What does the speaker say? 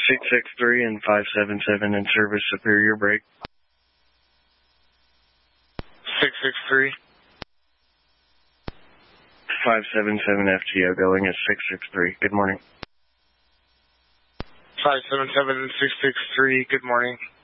663 and 577 in service, Superior Break. 663. 577 FTO going at 663. Good morning. 577 663, good morning.